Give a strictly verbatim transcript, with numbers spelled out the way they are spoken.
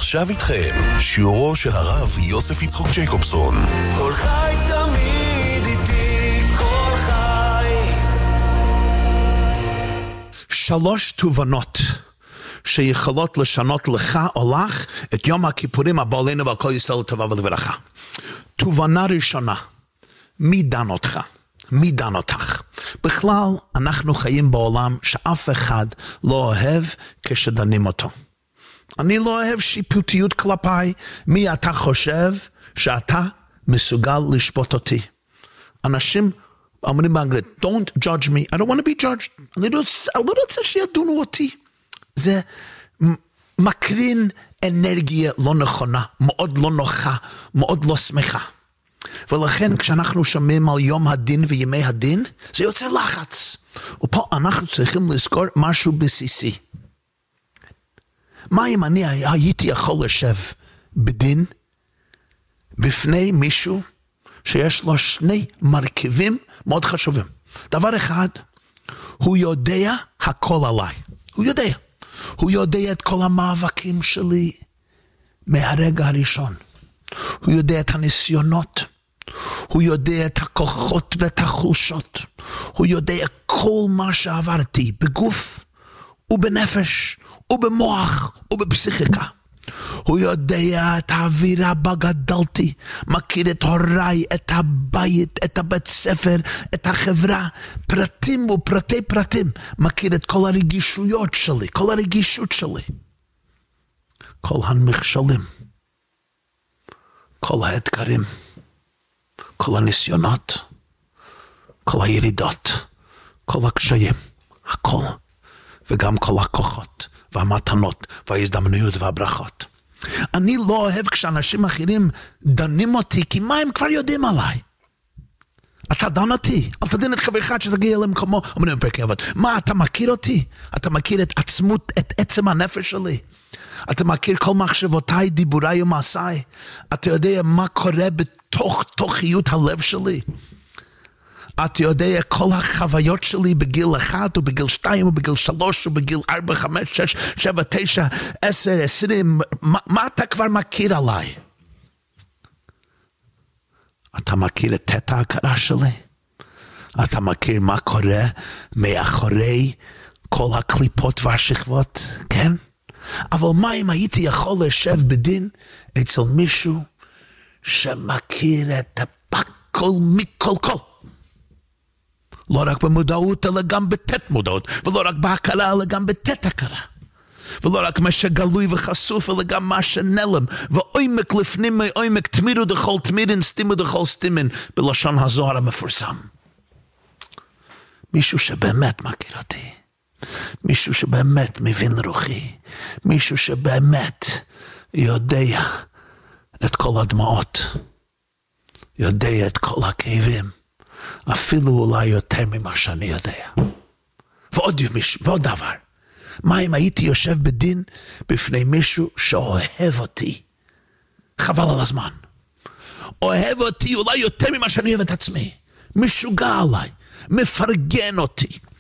ועכשיו איתכם, שיעורו של הרב יוסף יצחק ג'ייקובסון. כל חי תמיד איתי, כל חי. שלוש תובנות שיכולות לשנות לך או לך את יום הכיפורים הבא עלינו ועל כל ישראל לטובה ולברכה. תובנה ראשונה, מי דן אותך? מי דן אותך? בכלל, אנחנו חיים בעולם שאף אחד לא אוהב כשדנים אותו. אני לא אוהב שיפוטיות כלפיי. מי אתה חושב שאתה מסוגל לשפוט אותי? אנשים אומרים באנגלית, don't judge me, I don't want to be judged. אני לא רוצה שידונו אותי. זה מקרין אנרגיה לא נכונה, מאוד לא נוחה, מאוד לא שמחה. ולכן כשאנחנו שומעים על יום הדין וימי הדין, זה יוצר לחץ. ופה אנחנו צריכים לזכור משהו בסיסי. מה אם אני הייתי יכול לשב בדין בפני מישהו שיש לו שני מרכיבים מאוד חשובים. דבר אחד, הוא יודע הכל עליי. הוא יודע. הוא יודע את כל המאבקים שלי מהרגע הראשון. הוא יודע את הניסיונות. הוא יודע את הכוחות ואת החולשות. הוא יודע כל מה שעברתי בגוף ובנפש ובמוח ובפסיכיקה. הוא יודע את האווירה בה גדלתי, מכיר את הוריי, את הבית, את הבית ספר, את החברה, פרטים ופרטי פרטים, מכיר את כל הרגישויות שלי, כל הרגישות שלי, כל המכשולים, כל האתגרים, כל הניסיונות, כל הירידות, כל הקשיים, הכל, וגם כל הכוחות והמתנות וההזדמנויות והברכות. אני לא אוהב כשאנשים אחרים דנים אותי, כי מה הם כבר יודעים עליי? אתה דן אותי, אל תדין את חברך שתגיע למקומו, אומרים בפרקי אבות, מה אתה מכיר אותי? אתה מכיר את עצמות, את עצם הנפש שלי? אתה מכיר כל מחשבותיי, דיבוריי ומעשיי? אתה יודע מה קורה בתוך תוכיות הלב שלי? אתה יודע כל החוויות שלי בגיל אחד ובגיל שתיים ובגיל שלוש ובגיל ארבע, חמש, שש, שבע, תשע, עשר, עשרים, מה, מה אתה כבר מכיר עליי? אתה מכיר את תת ההכרה שלי? אתה מכיר מה קורה מאחורי כל הקליפות והשכבות? כן? אבל מה אם הייתי יכול לשב בדין אצל מישהו שמכיר את הכל מכל כל? לא רק במודעות, אלא גם בתת מודעות, ולא רק בהכרה, אלא גם בתת הכרה. ולא רק מה שגלוי וחשוף, אלא גם מה שנלם, ואוימק לפנים מאוימק, תמירו דכל תמירין, סתימו דכל סתימין, בלשון הזוהר המפורסם. מישהו שבאמת מכיר אותי, מישהו שבאמת מבין רוחי, מישהו שבאמת יודע את כל הדמעות, יודע את כל הכאבים, אפילו אולי יותר ממה שאני יודע. ועוד, ועוד דבר, מה אם הייתי יושב בדין בפני מישהו שאוהב אותי? חבל על הזמן. אוהב אותי אולי יותר ממה שאני אוהב את עצמי. משוגע עליי, מפרגן אותי,